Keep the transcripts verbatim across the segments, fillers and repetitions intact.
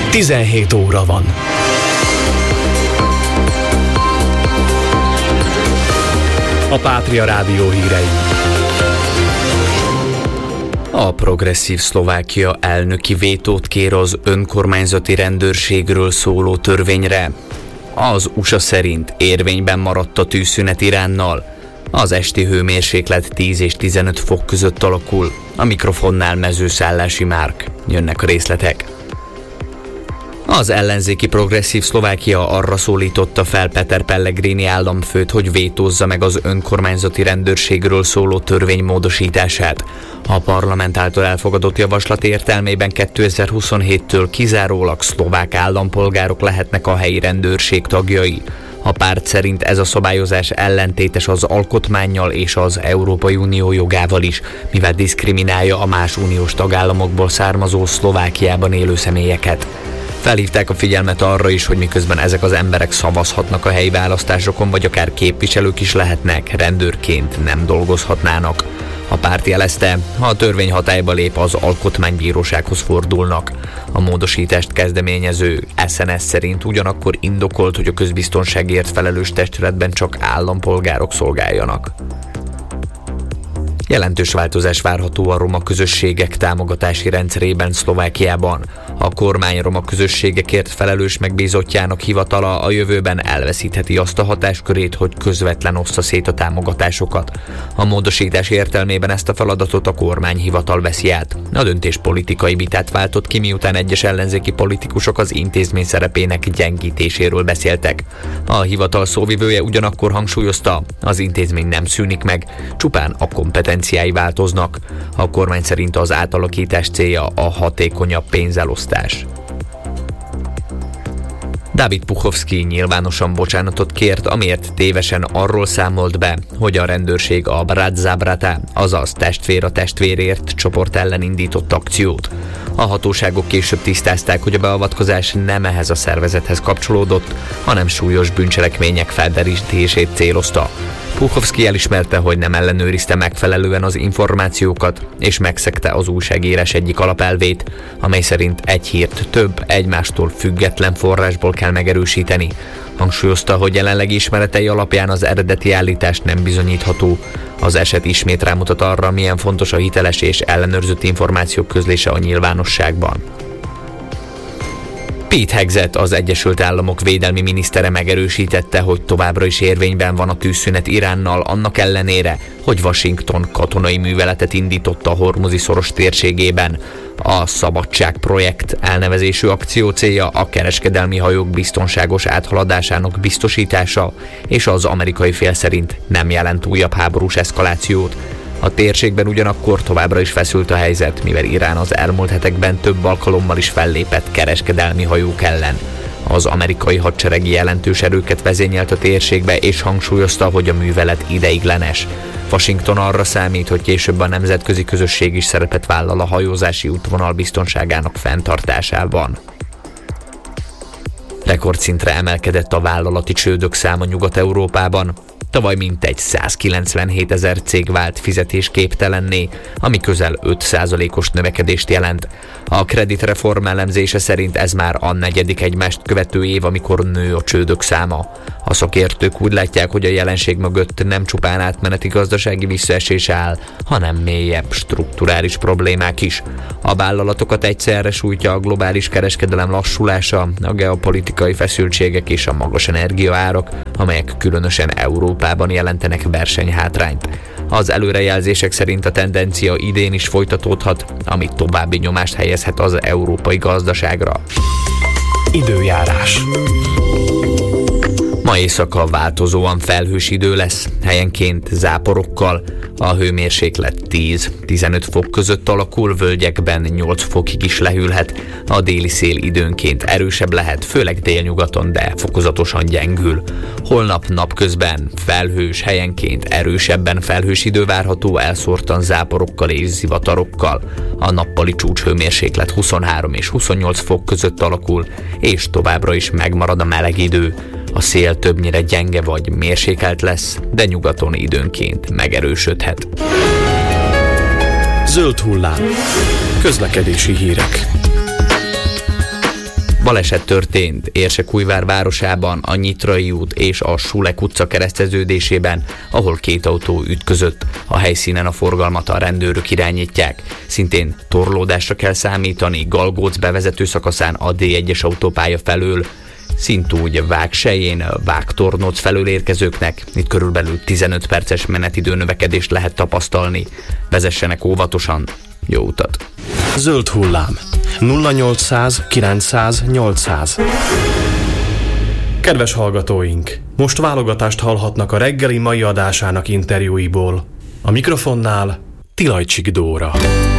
tizenhét óra van. A Pátria Rádió hírei. A progresszív Szlovákia elnöki vétót kér az önkormányzati rendőrségről szóló törvényre. Az u es á szerint érvényben maradt a tűzszünet Iránnal. Az esti hőmérséklet tíz és tizenöt fok között alakul. A mikrofonnál Mezőszállási Márk. Jönnek a részletek. Az ellenzéki progresszív Szlovákia arra szólította fel Peter Pellegrini államfőt, hogy vétózza meg az önkormányzati rendőrségről szóló törvény módosítását. A parlament által elfogadott javaslat értelmében kétezer-huszonhéttől kizárólag szlovák állampolgárok lehetnek a helyi rendőrség tagjai. A párt szerint ez a szabályozás ellentétes az alkotmánnyal és az Európai Unió jogával is, mivel diszkriminálja a más uniós tagállamokból származó Szlovákiában élő személyeket. Felhívták a figyelmet arra is, hogy miközben ezek az emberek szavazhatnak a helyi választásokon, vagy akár képviselők is lehetnek, rendőrként nem dolgozhatnának. A párt jelezte, ha a törvény hatályba lép, az alkotmánybírósághoz fordulnak. A módosítást kezdeményező es en es szerint ugyanakkor indokolt, hogy a közbiztonságért felelős testületben csak állampolgárok szolgáljanak. Jelentős változás várható a roma közösségek támogatási rendszerében Szlovákiában. A kormány roma közösségekért felelős megbízottjának hivatala a jövőben elveszítheti azt a hatáskörét, hogy közvetlen ossza szét a támogatásokat. A módosítás értelmében ezt a feladatot a kormányhivatal veszi át. A döntés politikai vitát váltott ki, miután egyes ellenzéki politikusok az intézmény szerepének gyengítéséről beszéltek. A hivatal szóvivője ugyanakkor hangsúlyozta, az intézmény nem szűnik meg, csupán a kompetenciái változnak. A kormány szerint az átalakítás célja a hatékonyabb pénzelosztás. Dávid Puchovszky nyilvánosan bocsánatot kért, amiért tévesen arról számolt be, hogy a rendőrség a Brat za brata, azaz testvér a testvérért csoport ellen indított akciót. A hatóságok később tisztázták, hogy a beavatkozás nem ehhez a szervezethez kapcsolódott, hanem súlyos bűncselekmények felderítését célozta. Puchovszky elismerte, hogy nem ellenőrizte megfelelően az információkat, és megszegte az újságírás egyik alapelvét, amely szerint egy hírt több, egymástól független forrásból kell megerősíteni. Hangsúlyozta, hogy jelenlegi ismeretei alapján az eredeti állítás nem bizonyítható. Az eset ismét rámutat arra, milyen fontos a hiteles és ellenőrzött információk közlése a nyilvánosságban. Pete Hegseth, az Egyesült Államok védelmi minisztere megerősítette, hogy továbbra is érvényben van a tűzszünet Iránnal, annak ellenére, hogy Washington katonai műveletet indított a Hormuzi-szoros térségében. A Szabadság projekt elnevezésű akció célja a kereskedelmi hajók biztonságos áthaladásának biztosítása, és az amerikai fél szerint nem jelent újabb háborús eszkalációt. A térségben ugyanakkor továbbra is feszült a helyzet, mivel Irán az elmúlt hetekben több alkalommal is fellépett kereskedelmi hajók ellen. Az amerikai hadseregi jelentős erőket vezényelt a térségbe, és hangsúlyozta, hogy a művelet ideiglenes. Washington arra számít, hogy később a nemzetközi közösség is szerepet vállal a hajózási útvonal biztonságának fenntartásában. Rekordszintre emelkedett a vállalati csődök száma Nyugat-Európában. Tavaly mintegy százkilencvenhét ezer cég vált fizetésképtelenné, ami közel öt százalékos növekedést jelent. A kreditreform elemzése szerint ez már a negyedik egymást követő év, amikor nő a csődök száma. A szakértők úgy látják, hogy a jelenség mögött nem csupán átmeneti gazdasági visszaesés áll, hanem mélyebb strukturális problémák is. A vállalatokat egyszerre sújtja a globális kereskedelem lassulása, a geopolitikai feszültségek és a magas energiaárak, amelyek különösen Európában jelentenek versenyhátrányt. Az előrejelzések szerint a tendencia idén is folytatódhat, ami további nyomást helyezhet az európai gazdaságra. Időjárás. Ma éjszaka változóan felhős idő lesz, helyenként záporokkal, a hőmérséklet tíz-tizenöt fok között alakul, völgyekben nyolc fokig is lehűlhet, a déli szél időnként erősebb lehet, főleg délnyugaton, de fokozatosan gyengül. Holnap napközben felhős, helyenként erősebben felhős idő várható, elszórtan záporokkal és zivatarokkal. A nappali csúcshőmérséklet huszonhárom és huszonnyolc fok között alakul, és továbbra is megmarad a meleg idő. A szél többnyire gyenge vagy mérsékelt lesz, de nyugaton időnként megerősödhet. Zöld hullám. Közlekedési hírek. Baleset történt Érsekújvár városában, a Nyitrai út és a Sulek utca kereszteződésében, ahol két autó ütközött. A helyszínen a forgalmat a rendőrök irányítják. Szintén torlódásra kell számítani Galgóc bevezető szakaszán a dé egyes autópálya felől, szintúgy Vágselyén, Vágtornóc felől érkezőknek itt körülbelül tizenöt perces menetidő növekedést lehet tapasztalni. Vezessenek óvatosan, jó utat! Zöld hullám nulla nyolcszáz kilencszáz nyolcszáz. Kedves hallgatóink, most válogatást hallhatnak a reggeli mai adásának interjúiból. A mikrofonnál Tilajcsik Dóra.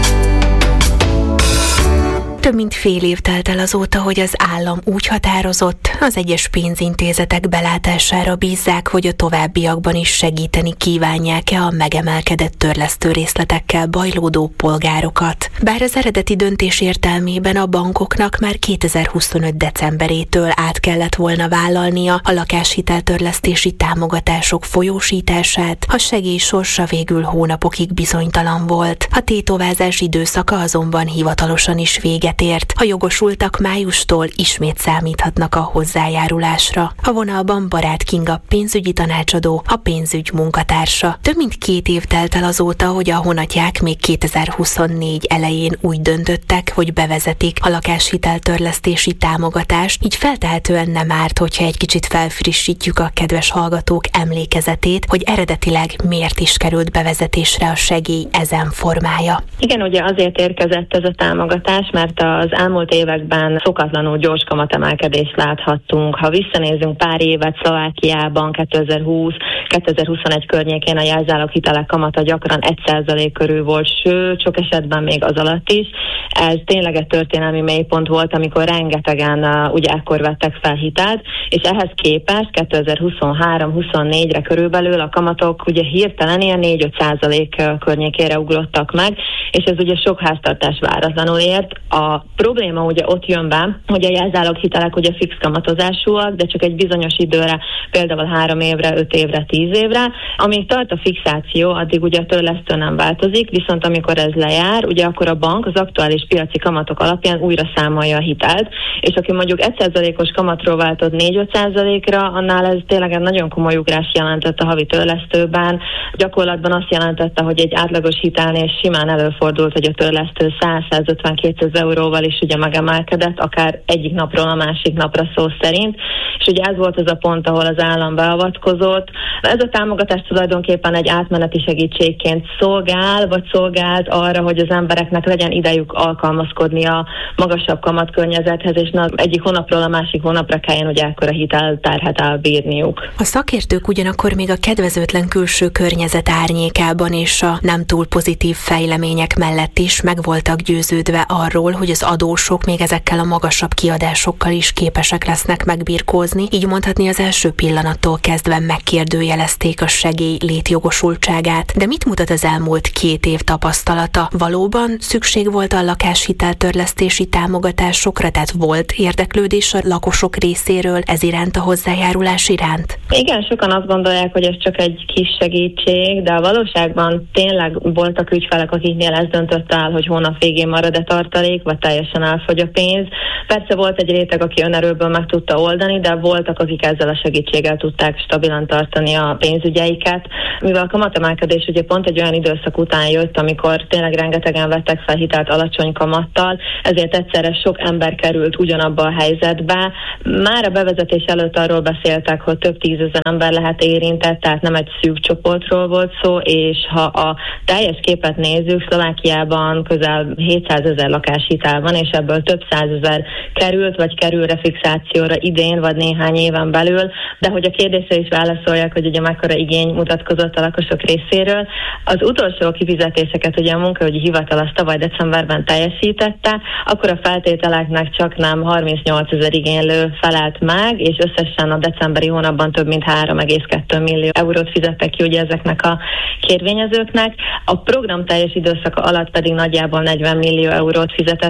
Több mint fél év telt el azóta, hogy az állam úgy határozott, az egyes pénzintézetek belátására bízzák, hogy a továbbiakban is segíteni kívánják-e a megemelkedett törlesztő részletekkel bajlódó polgárokat. Bár az eredeti döntés értelmében a bankoknak már kétezer-huszonöt decemberétől át kellett volna vállalnia a lakáshiteltörlesztési támogatások folyósítását, a segély sorsa végül hónapokig bizonytalan volt. A tétovázás időszaka azonban hivatalosan is véget ért. A jogosultak májustól ismét számíthatnak a hozzájárulásra. A vonalban Barát Kinga pénzügyi tanácsadó, a pénzügy munkatársa. Több mint két év telt el azóta, hogy a honatják még kétezer-huszonnégy elején úgy döntöttek, hogy bevezetik a lakáshiteltörlesztési támogatást, így feltehetően nem árt, hogyha egy kicsit felfrissítjük a kedves hallgatók emlékezetét, hogy eredetileg miért is került bevezetésre a segély ezen formája. Igen, ugye azért érkezett ez a támogatás, mert az elmúlt években szokatlanul gyors kamatemelkedést láthattunk. Ha visszanézünk pár évet Szlovákiában, kétezer-húsz kétezer-huszonegy környékén a jelzáloghitelek kamata gyakran egy százalék körül volt, sőt, sok esetben még az alatt is. Ez tényleg egy történelmi mélypont volt, amikor rengetegen uh, ugye ekkor vettek fel hitelt, és ehhez képest kétezer-huszonhárom huszonnégyre körülbelül a kamatok ugye hirtelen ilyen négy-öt százalék környékére ugrottak meg, és ez ugye sok háztartás váratlanul ért. A probléma ugye ott jön be, hogy a jelzáloghitelek ugye fix kamatozásúak, de csak egy bizonyos időre, például három évre, öt évre, tíz évre. Amíg tart a fixáció, addig ugye a törlesztő nem változik, viszont amikor ez lejár, ugye akkor a bank az aktuális piaci kamatok alapján újra számolja a hitelt, és aki mondjuk egy százalékos kamatról váltott négy-öt százalékra, annál ez tényleg egy nagyon komoly ugrás jelentett a havi törlesztőben. Gyakorlatban azt jelentette, hogy egy átlagos hitelnél simán előfordult, hogy a törlesztő száz-százötven-kétszáz euróval is ugye megemelkedett, akár egyik napról a másik napra szó szerint, és ugye ez volt az a pont, ahol az állam beavatkozott. Ez a támogatás tulajdonképpen egy átmeneti segítségként szolgál, vagy szolgált arra, hogy az embereknek legyen idejük alkalmazkodni a magasabb kamatkörnyezethez, és na, egyik hónapról a másik hónapra kelljen ugye ekkora hitelterhet elbírniuk. A szakértők ugyanakkor még a kedvezőtlen külső környezet árnyékában és a nem túl pozitív fejlemények mellett is meg voltak győződve arról, hogy az adósok még ezekkel a magasabb kiadásokkal is képesek lesznek megbirkózni, így mondhatni az első pillanattól kezdve megkérdőjelezték a segély létjogosultságát. De mit mutat az elmúlt két év tapasztalata? Valóban szükség volt a lakáshiteltörlesztési támogatásokra, tehát volt érdeklődés a lakosok részéről ez iránt, a hozzájárulás iránt? Igen, sokan azt gondolják, hogy ez csak egy kis segítség, de a valóságban tényleg voltak ügyfelek, akiknél ez döntött el, hogy hónap végén marad-e tartalék, vagy teljesen elfogy a pénz. Persze volt egy réteg, aki önerőből meg tudta oldani, de voltak, akik ezzel a segítséggel tudták stabilan tartani a pénzügyeiket. Mivel a kamatemelkedés ugye pont egy olyan időszak után jött, amikor tényleg rengetegen vettek fel hitelt alacsony kamattal, ezért egyszerre sok ember került ugyanabba a helyzetbe. Már a bevezetés előtt arról beszéltek, hogy több tízezer ember lehet érintett, tehát nem egy szűk csoportról volt szó, és ha a teljes képet nézzük, Szlovákiában közel hétszázezer lakáshitel van, és ebből több százezer került, vagy kerül refixációra idén, vagy néhány éven belül, de hogy a kérdésre is válaszolják, hogy ugye mekkora igény mutatkozott a lakosok részéről. Az utolsó kifizetéseket ugye a munkaügyi hivatal az tavaly decemberben teljesítette, akkor a feltételeknek csak nem harmincnyolcezer igénylő felelt meg, és összesen a decemberi hónapban több mint három egész kettő millió eurót fizettek ki ugye ezeknek a kérvényezőknek. A program teljes időszaka alatt pedig nagyjából negyven millió eurót fizetett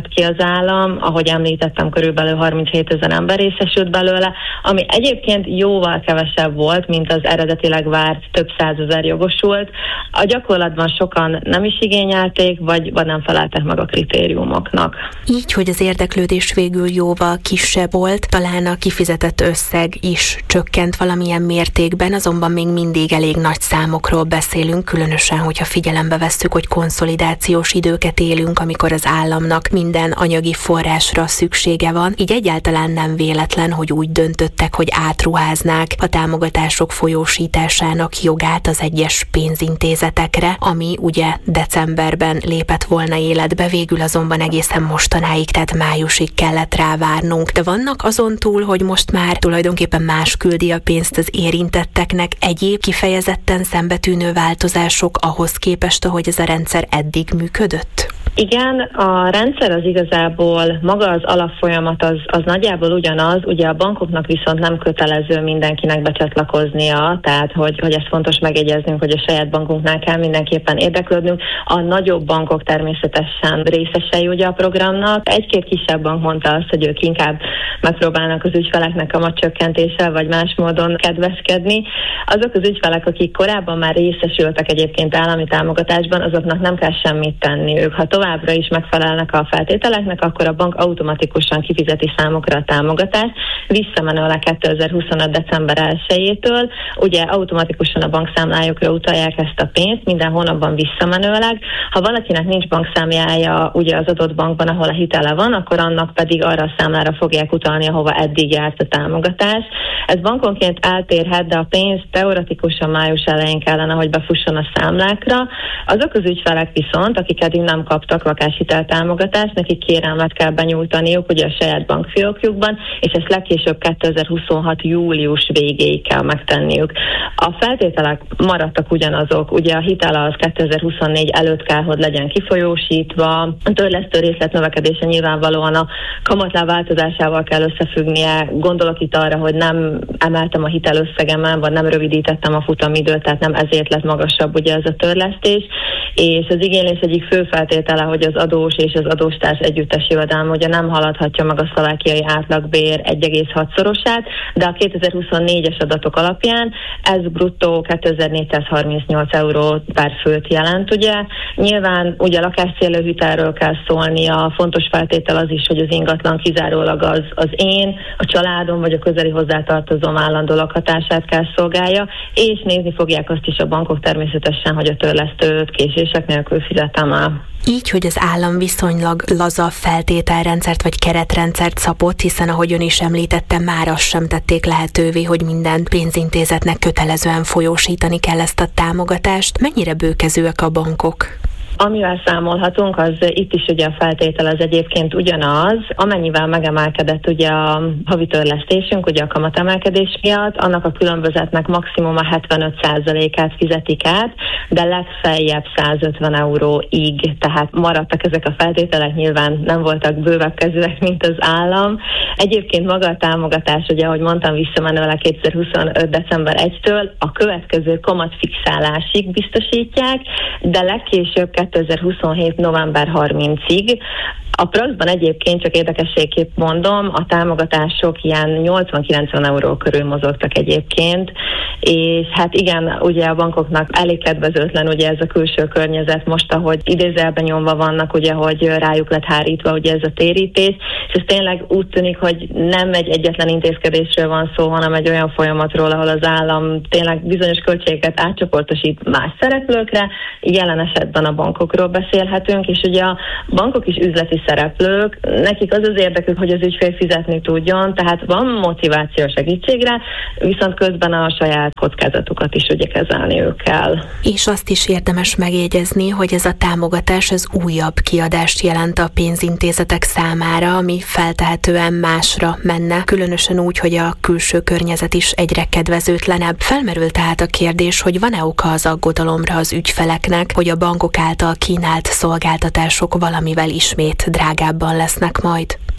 ki az állam, ahogy említettem, körülbelül harminchét-ezer ember részesült belőle, ami egyébként jóval kevesebb volt, mint az eredetileg várt több százezer jogosult. A gyakorlatban sokan nem is igényelték, vagy, vagy nem feleltek meg a kritériumoknak. Így, hogy az érdeklődés végül jóval kisebb volt, talán a kifizetett összeg is csökkent valamilyen mértékben, azonban még mindig elég nagy számokról beszélünk, különösen, hogyha figyelembe vesszük, hogy konszolidációs időket élünk, amikor az államnak minden anyagi forrásra szüksége van. Így egyáltalán nem véletlen, hogy úgy döntöttek, hogy átruháznák a támogatások folyósításának jogát az egyes pénzintézetekre, ami ugye decemberben lépett volna életbe, végül azonban egészen mostanáig, tehát májusig kellett rá várnunk. De vannak azon túl, hogy most már tulajdonképpen más küldi a pénzt az érintetteknek, egyéb kifejezetten szembetűnő változások ahhoz képest, ahogy ez a rendszer eddig működött? Igen, a rendszer az igazából, maga az alapfolyamat az, az nagyjából ugyanaz, ugye a bankoknak viszont nem kötelező mindenkinek becsatlakoznia, tehát hogy, hogy ez fontos megjegyeznünk, hogy a saját bankunknál kell mindenképpen érdeklődnünk. A nagyobb bankok természetesen részesei ugye a programnak. Egy-két kisebb bank mondta azt, hogy ők inkább megpróbálnak az ügyfeleknek kamatcsökkentéssel vagy más módon kedveskedni. Azok az ügyfelek, akik korábban már részesültek egyébként állami támogatásban, azoknak nem kell semmit tenni. Ők, ha továbbra is megfelelnek a feltételeknek, akkor a bank automatikusan kifizeti számukra a támogatást, visszamenőleg kétezer-huszonöt. december elsejétől. Ugye automatikusan a bankszámlájukra utalják ezt a pénzt, minden hónapban visszamenőleg. Ha valakinek nincs bankszámlája ugye az adott bankban, ahol a hitele van, akkor annak pedig arra a számlára fogják utalni, ahova eddig járt a támogatás. Ez bankonként eltérhet, de a pénz teoretikusan május elején kellene, hogy befusson a számlákra. Azok az ügyfelek viszont, akik eddig nem kaptak lakáshitel támogatást, nekik kérelmet kell benyújtaniuk ugye a saját bankfiókjukban, és ezt legkésőbb kétezer-huszonhat. július végéig kell megtenniük. A feltételek maradtak ugyanazok, ugye a hitel az kétezer-huszonnégy előtt kell, hogy legyen kifolyósítva, a törlesztő részlet növekedése nyilvánvalóan a kamatláb változásával kell összefüggnie, gondolok itt arra, hogy nem emeltem a hitelösszegemen, vagy nem rövidítettem a futamidőt, tehát nem ezért lett magasabb ugye ez a törlesztés, és az igénylés egyik fő feltétele, hogy az adós és az adóstárs együttes jövedelme ugye nem haladhatja meg a szlovákiai átlagbér egy egész hat-szorosát, de a kétezer-huszonnégyes adatok alapján ez bruttó kétezer-négyszázharmincnyolc euró per főt jelent, ugye. Nyilván ugye lakáscélú hitelről kell szólnia, fontos feltétel az is, hogy az ingatlan kizárólag az, az én, a családom vagy a közeli hozzátartozóm állandó lakhatását kell szolgálja, és nézni fogják azt is a bankok természetesen, hogy a törlesztőt késések nélkül fizetem el. Így, hogy az állam viszonylag laza feltételrendszert vagy keretrendszert szabott, hiszen ahogy ön is említette, már azt sem tették lehetővé, hogy minden pénzintézetnek kötelezően folyósítani kell ezt a támogatást. Mennyire bőkezőek a bankok? Amivel számolhatunk, az itt is ugye a feltétel az egyébként ugyanaz, amennyivel megemelkedett ugye a havi törlesztésünk, ugye a kamatemelkedés miatt, annak a különbözetnek maximum a hetvenöt százalékát fizetik át, de legfeljebb százötven euróig, tehát maradtak ezek a feltételek, nyilván nem voltak bővebb kezűek, mint az állam. Egyébként maga a támogatás, ugye ahogy mondtam, visszamenőleg kétezer-huszonöt. december elsejétől a következő kamatfixálásig biztosítják, de legkésőbb kétezer-huszonhét. november harmincadikáig. A praxisban egyébként csak érdekességképp mondom, a támogatások ilyen nyolcvan-kilencven euró körül mozogtak egyébként, és hát igen, ugye a bankoknak elég kedvezőtlen ugye ez a külső környezet most, ahogy idézőjelben nyomva vannak, ugye, hogy rájuk lett hárítva ugye ez a térítés, és ez tényleg úgy tűnik, hogy nem egy egyetlen intézkedésről van szó, hanem egy olyan folyamatról, ahol az állam tényleg bizonyos költségeket átcsoportosít más szereplőkre, jelen esetben a bankokról beszélhetünk, és ugye a bankok is üzleti szereplők, nekik az az érdekük, hogy az ügyfél fizetni tudjon, tehát van motiváció segítségre, viszont közben a saját kockázatukat is ugye kezelniük kell. És azt is érdemes megjegyezni, hogy ez a támogatás az újabb kiadást jelent a pénzintézetek számára, ami feltehetően másra menne, különösen úgy, hogy a külső környezet is egyre kedvezőtlenebb. Felmerült tehát a kérdés, hogy van-e oka az aggodalomra az ügyfeleknek, hogy a bankok által kínált szolgáltatások valamivel ismét drágábban lesznek majd?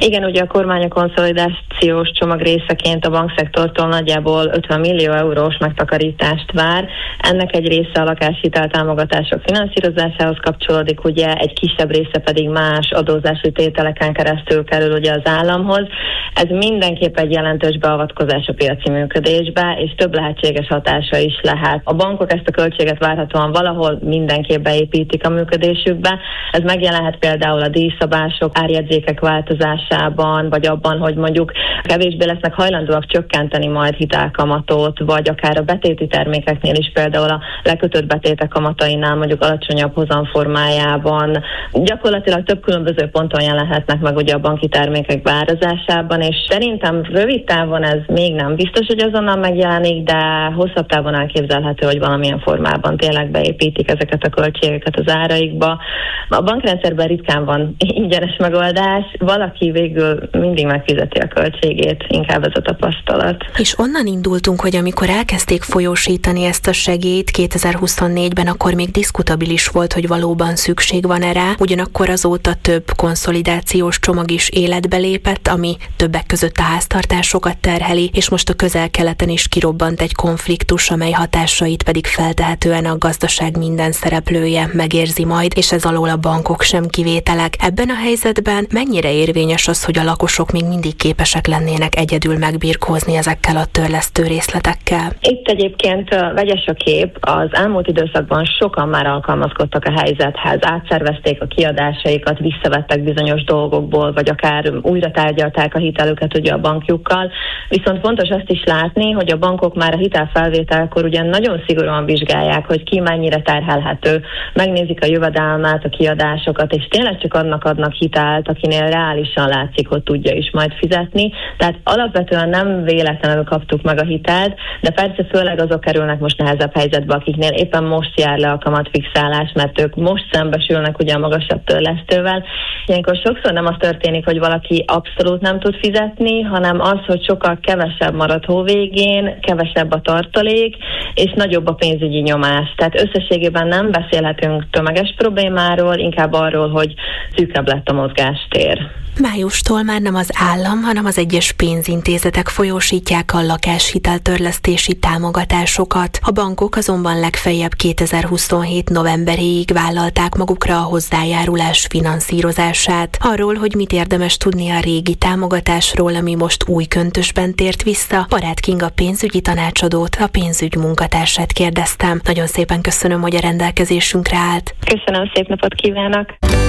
Igen, ugye a kormány a konszolidációs csomag részeként a bankszektortól nagyjából ötven millió eurós megtakarítást vár. Ennek egy része a lakáshitel támogatások finanszírozásához kapcsolódik, ugye egy kisebb része pedig más adózási tételeken keresztül kerül ugye az államhoz. Ez mindenképp egy jelentős beavatkozás a piaci működésbe, és több lehetséges hatása is lehet. A bankok ezt a költséget várhatóan valahol mindenképp beépítik a működésükbe. Ez megjelenhet például a díjszabások, árjegyzékek változásában, vagy abban, hogy mondjuk kevésbé lesznek hajlandóak csökkenteni majd hitelkamatot, vagy akár a betéti termékeknél is például a lekötött betétek kamatainál mondjuk alacsonyabb hozam formájában. Gyakorlatilag több különböző ponton jelenhetnek meg ugye a banki termékek beárazásában, és szerintem rövid távon ez még nem biztos, hogy azonnal megjelenik, de hosszabb távon elképzelhető, hogy valamilyen formában tényleg beépítik ezeket a költségeket az áraikba. A bankrendszerben ritkán van ingyenes megoldás, valaki végül mindig megfizeti a költségét, inkább ez a tapasztalat. És onnan indultunk, hogy amikor elkezdték folyósítani ezt a segélyt kétezer-huszonnégyben, akkor még diskutabilis volt, hogy valóban szükség van erre, ugyanakkor azóta több konszolidációs csomag is életbe lépett, ami többek között a háztartásokat terheli, és most a Közel-Keleten is kirobbant egy konfliktus, amely hatásait pedig feltehetően a gazdaság minden szereplője megérzi majd, és ez alól a bankok sem kivételek. Ebben a helyzetben mennyire érvényes az, hogy a lakosok még mindig képesek lennének egyedül megbirkózni ezekkel a törlesztő részletekkel? Itt egyébként vegyes a kép. Az elmúlt időszakban sokan már alkalmazkodtak a helyzethez, átszervezték a kiadásaikat, visszavettek bizonyos dolgokból, vagy akár újra tárgyalták a hitelüket ugye a bankjukkal. Viszont fontos azt is látni, hogy a bankok már a hitelfelvételkor ugyan nagyon szigorúan vizsgálják, hogy ki mennyire terhelhető. Megnézik a jövedelmet, a kiadásokat, és tényleg csak annak adnak hitelt, akinél reálisan látszik, hogy tudja is majd fizetni. Tehát alapvetően nem véletlenül kaptuk meg a hitelt, de persze főleg azok kerülnek most nehezebb helyzetbe, akiknél éppen most jár le a kamatfixálás, mert ők most szembesülnek ugye a magasabb törlesztővel. Ilyenkor sokszor nem az történik, hogy valaki abszolút nem tud fizetni, hanem az, hogy sokkal kevesebb marad hóvégén, kevesebb a tartalék, és nagyobb a pénzügyi nyomás. Tehát összességében nem beszélhetünk tömeges problémáról, inkább arról, hogy szűkebb lett a mozgástér. Májustól már nem az állam, hanem az egyes pénzintézetek folyósítják a lakáshiteltörlesztési támogatásokat. A bankok azonban legfeljebb kétezer-huszonhét novemberéig vállalták magukra a hozzájárulás finanszírozását. Arról, hogy mit érdemes tudni a régi támogatásról, ami most új köntösben tért vissza, Barát Kinga pénzügyi tanácsadót, a pénzügy munkatársát kérdeztem. Nagyon szépen köszönöm, hogy a rendelkezésünkre állt. Köszönöm, szép napot kívánok!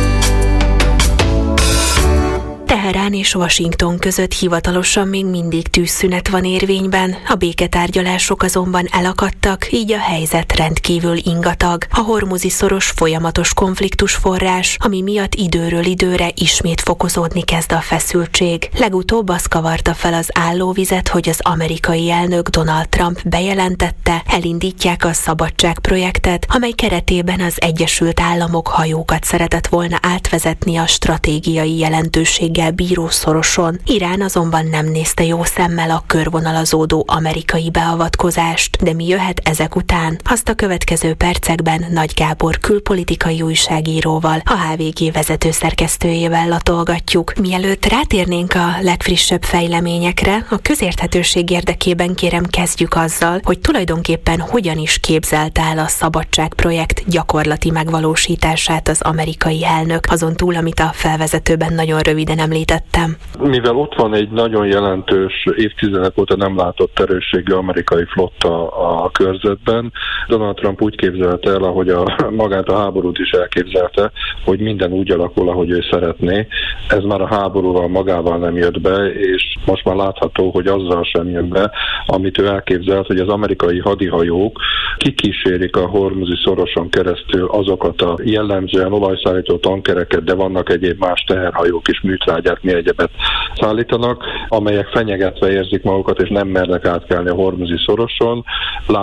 Teherán és Washington között hivatalosan még mindig tűzszünet van érvényben, a béketárgyalások azonban elakadtak, így a helyzet rendkívül ingatag. A hormuzi szoros folyamatos konfliktus forrás, ami miatt időről időre ismét fokozódni kezd a feszültség. Legutóbb az kavarta fel az állóvizet, hogy az amerikai elnök Donald Trump bejelentette, elindítják a Szabadság projektet, amely keretében az Egyesült Államok hajókat szeretett volna átvezetni a stratégiai jelentőséggel bíró szoroson. Irán azonban nem nézte jó szemmel a körvonalazódó amerikai beavatkozást, de mi jöhet ezek után? Azt a következő percekben Nagy Gábor külpolitikai újságíróval, a há vé gé vezető szerkesztőjével latolgatjuk. Mielőtt rátérnénk a legfrissebb fejleményekre, a közérthetőség érdekében kérem kezdjük azzal, hogy tulajdonképpen hogyan is képzelt el a Szabadság projekt gyakorlati megvalósítását az amerikai elnök, azon túl, amit a felvezetőben nagyon röviden említettem. Mivel ott van egy nagyon jelentős, évtizedek óta nem látott erősségű amerikai flotta a körzetben, Donald Trump úgy képzelte el, ahogy a, magát a háborút is elképzelte, hogy minden úgy alakul, ahogy ő szeretné. Ez már a háborúval magával nem jött be, és most már látható, hogy azzal sem jön be, amit ő elképzelt, hogy az amerikai hadihajók kikísérik a hormuzi szoroson keresztül azokat a jellemzően olajszállító tankereket, de vannak egyéb más teherhajók is, műtrágyát, mi egyebet szállítanak, amelyek fenyegetve érzik magukat, és nem mernek átkelni a hormuzi szoroson.